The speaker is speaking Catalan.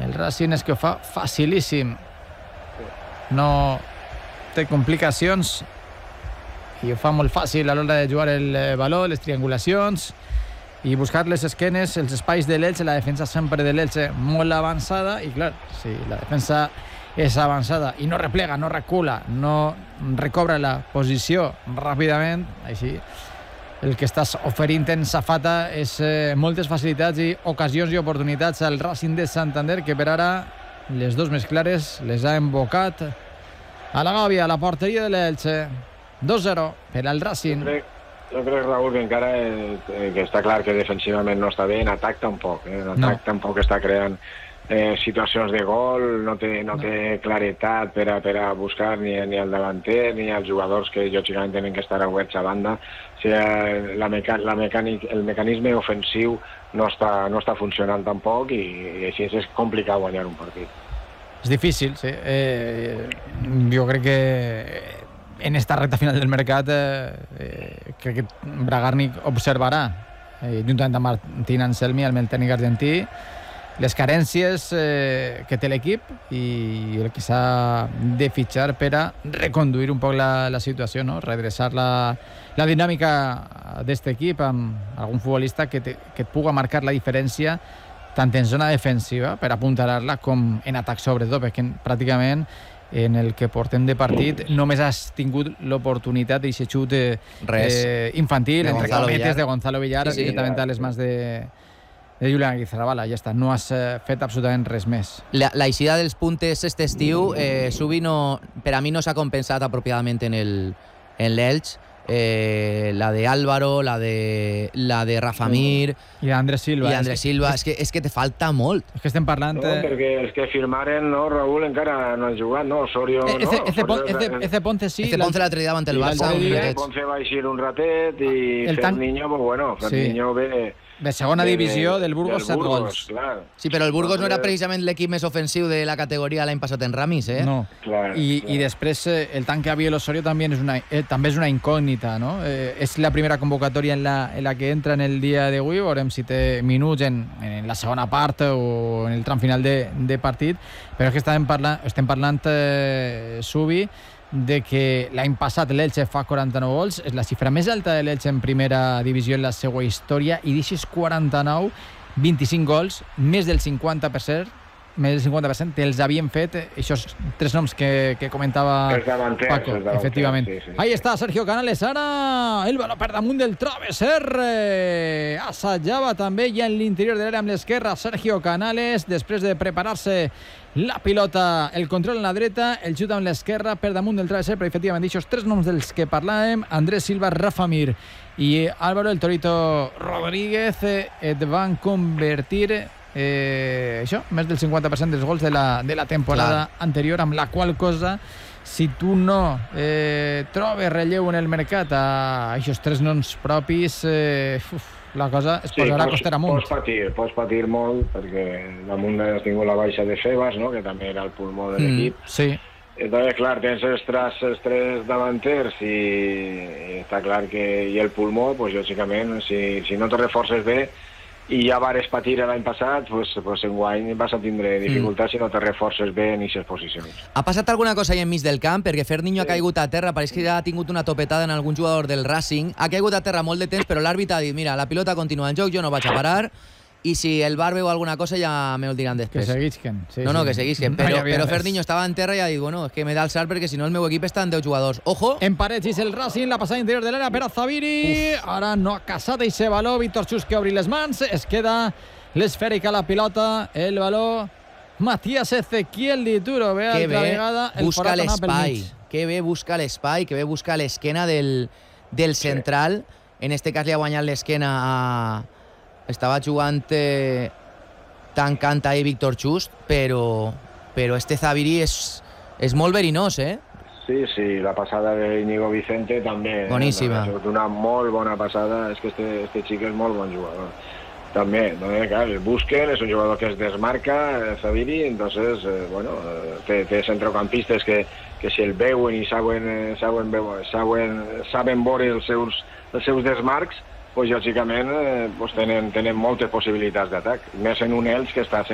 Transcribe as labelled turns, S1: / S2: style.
S1: El Racing és que ho fa facilíssim. No té complicacions i ho fa molt fàcil a l'hora de jugar el valor, les triangulacions i buscar les esquenes, els espais de l'Elche. La defensa sempre de l'Elche molt avançada i clar, si la defensa és avançada i no replega, no recula, no recobra la posició ràpidament, així el que estàs oferint en safata és moltes facilitats i ocasions i oportunitats al Racing de Santander, que per ara les dos més clares les ha embocat a la gàbia, a la porteria de l'Elche. 2-0 per al Racing.
S2: Jo crec, Raúl, que encara que està clar que defensivament no està bé, en atac tampoc. En atac tampoc està creant situacions de gol, no té claretat per a buscar ni el davanter ni els jugadors que lògicament tenen que estar oberts a banda. O sigui, el mecanisme ofensiu no està funcionant tampoc i així és complicat guanyar un partit.
S1: És difícil, sí. Jo crec que en esta recta final del mercat crec que Bragarnik observarà, juntament amb Martín Anselmi, el tècnic argentí, les carències que té l'equip i el que s'ha de fitxar per a reconduir un poc la situació, no? Redreçar la dinàmica d'aquest equip amb algun futbolista que et puga marcar la diferència tant en zona defensiva per apuntalar-la com en atac sobretot, perquè pràcticament en el que portem de partit només has tingut l'oportunitat d'aquest xut infantil entre cametes de Gonzalo Villar directament a les mans de Julián Guizarrabala, ja està, no has fet absolutament res més.
S3: L'eixida dels puntes este estiu, Subi, per a mi no s'ha compensat apropiadament en l'Elx. La de Álvaro, la de Rafa Mir
S1: i Andrés Silva.
S3: És que te falta molt.
S1: És que estem parlant...
S2: No, perquè els que firmaren, no, Raúl, encara no han jugat, no, Osorio...
S1: Eze Ponce sí.
S3: Eze Ponce l'altre dia davant el Barça.
S2: Ponce va eixir un ratet i Ferniño, pues bueno, Ferniño ve...
S1: De segona divisió del Burgos, 7 gols.
S2: Clar.
S3: Sí, però el Burgos no era precisament l'equip més ofensiu de la categoria l'any passat en Ramis, eh?
S1: No. I després el tanque Abiel Osorio també és una incògnita, no? És la primera convocatòria en la que entra en el dia d'avui, veurem si té minuts en la segona part o en el tram final de partit, però és que estem parlant Subi, de que l'any passat l'Elche fa 49 gols, és la xifra més alta de l'Elche en primera divisió en la seva història, i d'aixes 49, 25 gols, més del 50% els havien fet aquests tres noms que comentava Paco, efectivament. Sí. Ahí està Sergio Canales, ara el baló per damunt del travesser, assajava també ja en l'interior de l'àrea amb l'esquerra Sergio Canales, després de preparar-se la pilota, el control en la dreta, el xut amb l'esquerra per damunt del travesser, però efectivament aquests tres noms dels que parlàvem, Andrés Silva, Rafa Mir i Álvaro el Torito Rodríguez, et van convertir això, més del 50% dels gols de la temporada anterior, amb la qual cosa, si tu no trobes relleu en el mercat a aquests tres noms propis, la cosa es posarà a costar amunt.
S2: Pots patir molt, perquè damunt has tingut la baixa de Febas, no? Que també era el pulmó de l'equip.
S1: Sí.
S2: Entonces, clar, tens els tres davanters i està clar que i el pulmó, pues, lògicament, si no te reforces bé i ja vares patir l'any passat, pues enguany vas a tindre dificultats si no te reforces bé en aquestes posicions.
S3: Ha passat alguna cosa allà enmig del camp? Perquè Ferniño ha caigut a terra, pareix que ja ha tingut una topetada en algun jugador del Racing, ha caigut a terra molt de temps, però l'àrbitre ha dit, mira, la pilota continua en joc, jo no vaig a parar, i si el bar veu alguna cosa ja me ho diran després.
S1: Que seguisquen.
S3: Que seguisquen, però Ferniño estava en terra i ha dit, bueno, és que m'he d'alçar perquè si no el meu equip està en 10 jugadors. Ojo!
S1: Emparejis el Racing, la passada interior de l'era per a Zaviri. Ara no ha casat eixe baló, Víctor Chus que obri les mans, es queda l'esfèrica la pilota, el baló Matías Ezequiel Dituro, ve altra vegada el forat anat pel mig.
S3: Que bé busca l'espai, que bé busca l'esquena del central, en este cas li ha guanyat l'esquena a... Estava jugant tancant ahí Víctor Chust, però este Zaviri és molt verinós, eh?
S2: Sí, la passada d'Iñigo Vicente també.
S3: Boníssima.
S2: Ha sigut una molt bona passada, és que este xic és molt bon jugador. També, no, clar, el busquen, és un jugador que es desmarca, Zaviri, entonces, té centrocampistes que si el veuen i saben veure els seus desmarcs, pues, lògicament tenen moltes possibilitats d'atac, més en un Elx que està